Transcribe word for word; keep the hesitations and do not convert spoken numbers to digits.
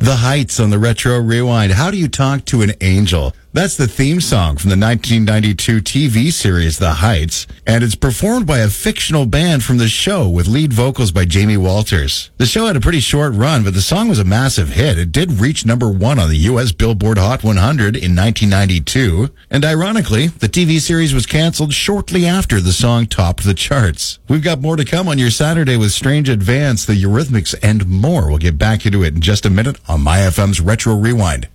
The Heights on the Retro Rewind. How do you talk to an angel? That's the theme song from the nineteen ninety-two T V series The Heights, and it's performed by a fictional band from the show with lead vocals by Jamie Walters. The show had a pretty short run, but the song was a massive hit. It did reach number one on the U S Billboard Hot one hundred in nineteen ninety-two, and ironically, the T V series was canceled shortly after the song topped the charts. We've got more to come on your Saturday with Strange Advance, the Eurythmics, and more. We'll get back into it in just a minute on My F M's Retro Rewind.